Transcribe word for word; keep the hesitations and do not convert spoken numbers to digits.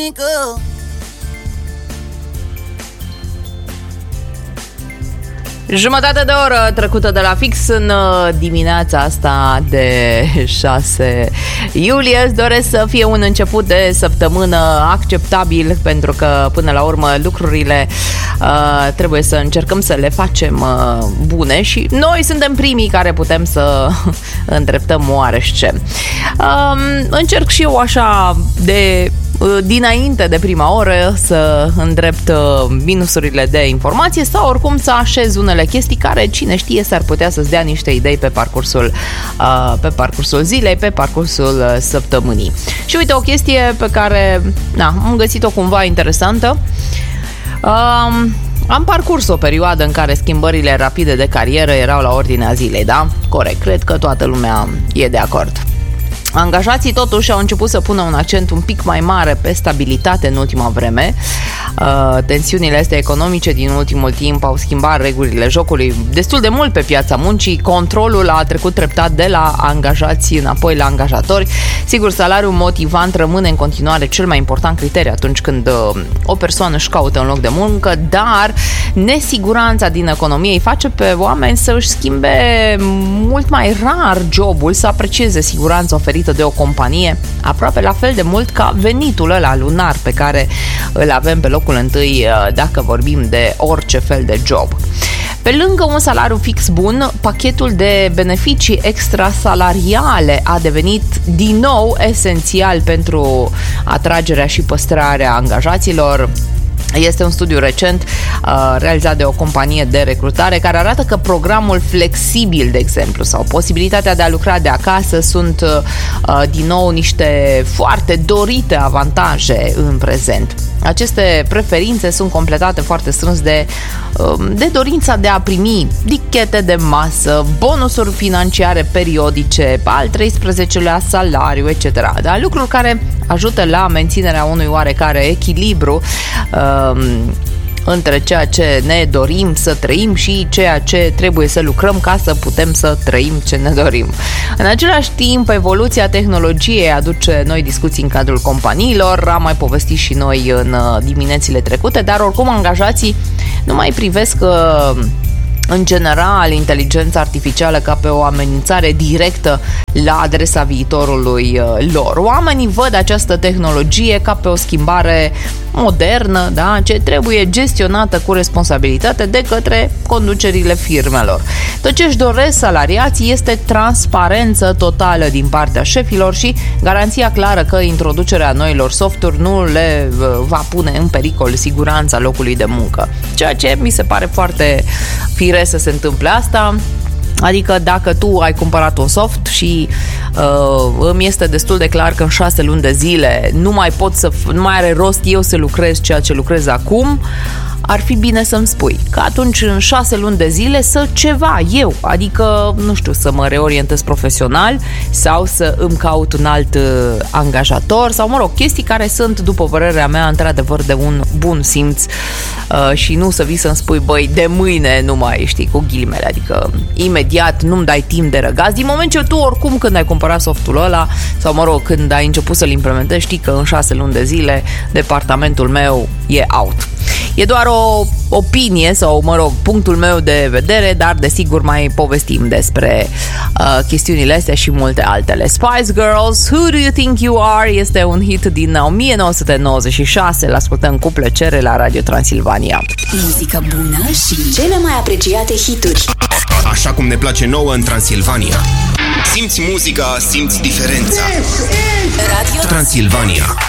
mică. Jumătate de oră trecută de la fix în dimineața asta de șase iulie. Îți doresc să fie un început de săptămână acceptabil, pentru că până la urmă lucrurile uh, trebuie să încercăm să le facem uh, bune și noi suntem primii care putem să îndreptăm oarește. Uh, încerc și eu așa de dinainte de prima oră să îndrept minusurile de informație sau oricum să așez unele chestii care, cine știe, s-ar putea să-ți dea niște idei pe parcursul, pe parcursul zilei, pe parcursul săptămânii. Și uite, o chestie pe care na, am găsit-o cumva interesantă. Um, Am parcurs o perioadă în care schimbările rapide de carieră erau la ordinea zilei, da? Corect, cred că toată lumea e de acord. Angajații totuși au început să pună un accent un pic mai mare pe stabilitate în ultima vreme. Uh, tensiunile astea economice din ultimul timp au schimbat regulile jocului destul de mult pe piața muncii. Controlul a trecut treptat de la angajați înapoi la angajatori. Sigur, salariul motivant rămâne în continuare cel mai important criteriu atunci când uh, o persoană își caută un loc de muncă, dar nesiguranța din economie îi face pe oameni să își schimbe mult mai rar jobul, să aprecieze siguranța oferită de o companie aproape la fel de mult ca venitul ăla lunar pe care îl avem pe locul întâi dacă vorbim de orice fel de job. Pe lângă un salariu fix bun, pachetul de beneficii extrasalariale a devenit din nou esențial pentru atragerea și păstrarea angajaților. Este un studiu recent uh, realizat de o companie de recrutare care arată că programul flexibil, de exemplu, sau posibilitatea de a lucra de acasă sunt uh, din nou niște foarte dorite avantaje în prezent. Aceste preferințe sunt completate foarte strâns de, uh, de dorința de a primi dichete de masă, bonusuri financiare periodice, al treisprezecelea salariu, et cetera. Dar lucruri care ajută la menținerea unui oarecare echilibru uh, între ceea ce ne dorim să trăim și ceea ce trebuie să lucrăm ca să putem să trăim ce ne dorim. În același timp, evoluția tehnologiei aduce noi discuții în cadrul companiilor, am mai povestit și noi în diminețile trecute, dar oricum angajații nu mai privesc în general inteligența artificială ca pe o amenințare directă la adresa viitorului lor. Oamenii văd această tehnologie ca pe o schimbare modernă, da, ce trebuie gestionată cu responsabilitate de către conducerile firmelor. Tot ce își doresc salariații este transparență totală din partea șefilor și garanția clară că introducerea noilor softuri nu le va pune în pericol siguranța locului de muncă. Ceea ce mi se pare foarte firesc să se întâmple asta. Adică dacă tu ai cumpărat un soft și uh, îmi este destul de clar că în șase luni de zile nu mai pot să, nu mai are rost eu să lucrez ceea ce lucrez acum, ar fi bine să-mi spui că atunci în șase luni de zile să ceva eu, adică, nu știu, să mă reorientez profesional sau să îmi caut un alt uh, angajator sau, mă rog, chestii care sunt, după părerea mea, într-adevăr de un bun simț uh, și nu să vii să-mi spui, băi, de mâine nu mai, știi, cu ghilimele, adică imediat nu-mi dai timp de răgaz, din moment ce tu oricum când ai cumpărat softul ăla sau, mă rog, când ai început să-l implementezi, știi că în șase luni de zile departamentul meu e out. E doar o opinie sau, mă rog, punctul meu de vedere, dar desigur mai povestim despre uh, chestiunile astea și multe altele. Spice Girls, Who Do You Think You Are este un hit din nouăsprezece nouăzeci și șase, l-ascultăm cu plăcere la Radio Transilvania. Muzică bună și cele mai apreciate hituri. Așa cum ne place nouă în Transilvania. Simți muzica, simți diferența. Radio Transilvania.